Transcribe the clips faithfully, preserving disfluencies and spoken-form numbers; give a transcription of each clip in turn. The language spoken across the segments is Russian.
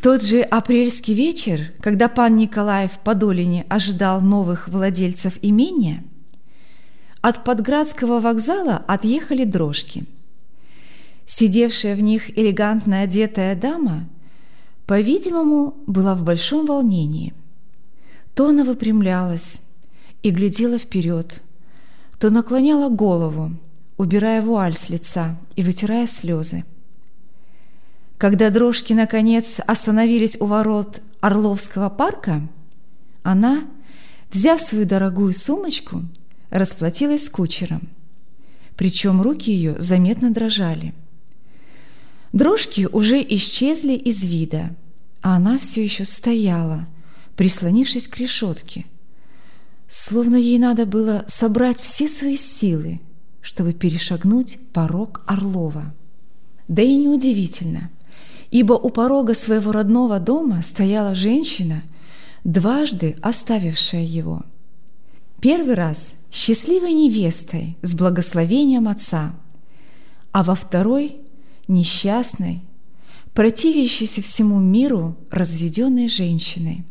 тот же апрельский вечер, когда пан Николай в Подолине ожидал новых владельцев имения, от Подградского вокзала отъехали дрожки. Сидевшая в них элегантно одетая дама, по-видимому, была в большом волнении. То она выпрямлялась и глядела вперед, то наклоняла голову, убирая вуаль с лица и вытирая слезы. Когда дрожки, наконец, остановились у ворот Орловского парка, она, взяв свою дорогую сумочку, расплатилась с кучером. Причем руки ее заметно дрожали. Дрожки уже исчезли из вида, а она все еще стояла, прислонившись к решетке, словно ей надо было собрать все свои силы, чтобы перешагнуть порог Орлова. Да и неудивительно, ибо у порога своего родного дома стояла женщина, дважды оставившая его. Первый раз счастливой невестой с благословением отца, а во второй – несчастной, противящейся всему миру разведенной женщиной.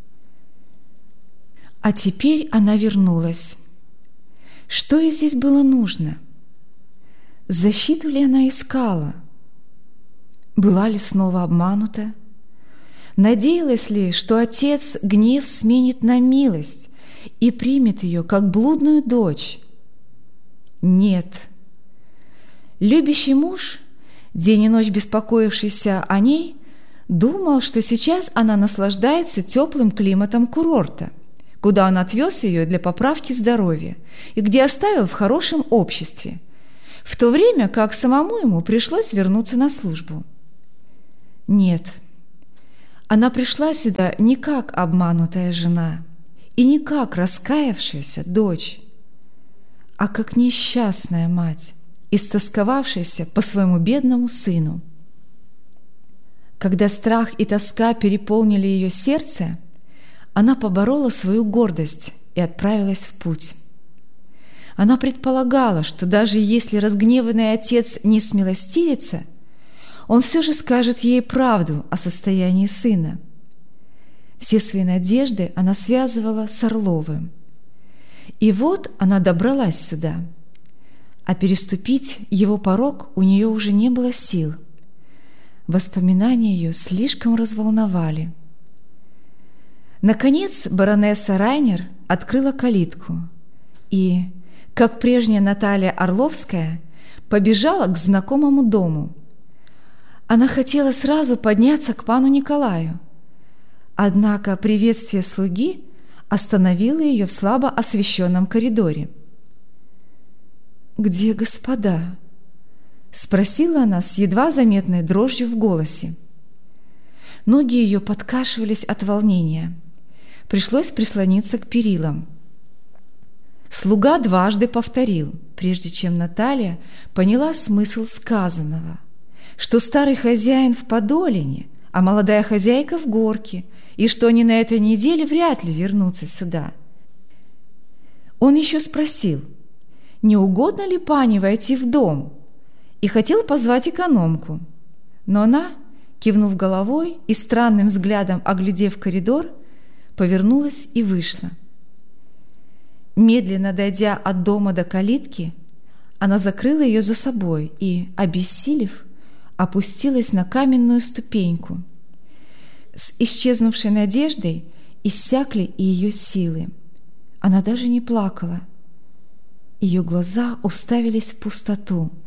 А теперь она вернулась. Что ей здесь было нужно? Защиту ли она искала? Была ли снова обманута? Надеялась ли, что отец гнев сменит на милость и примет ее как блудную дочь? Нет. Любящий муж, день и ночь беспокоившийся о ней, думал, что сейчас она наслаждается теплым климатом курорта, куда он отвез ее для поправки здоровья и где оставил в хорошем обществе, в то время как самому ему пришлось вернуться на службу. Нет, она пришла сюда не как обманутая жена и не как раскаявшаяся дочь, а как несчастная мать, истосковавшаяся по своему бедному сыну. Когда страх и тоска переполнили ее сердце, она поборола свою гордость и отправилась в путь. Она предполагала, что даже если разгневанный отец не смилостивится, он все же скажет ей правду о состоянии сына. Все свои надежды она связывала с Орловым. И вот она добралась сюда, а переступить его порог у нее уже не было сил. Воспоминания ее слишком разволновали. Наконец баронесса Райнер открыла калитку и, как прежняя Наталья Орловская, побежала к знакомому дому. Она хотела сразу подняться к пану Николаю, однако приветствие слуги остановило ее в слабо освещенном коридоре. «Где господа?» — спросила она с едва заметной дрожью в голосе. Ноги ее подкашивались от волнения. Пришлось прислониться к перилам. Слуга дважды повторил, прежде чем Наталья поняла смысл сказанного, что старый хозяин в Подолине, а молодая хозяйка в Горке, и что они на этой неделе вряд ли вернутся сюда. Он еще спросил, не угодно ли пане войти в дом, и хотел позвать экономку, но она, кивнув головой и странным взглядом оглядев коридор, повернулась и вышла. Медленно дойдя от дома до калитки, она закрыла ее за собой и, обессилев, опустилась на каменную ступеньку. С исчезнувшей надеждой иссякли и ее силы. Она даже не плакала. Ее глаза уставились в пустоту.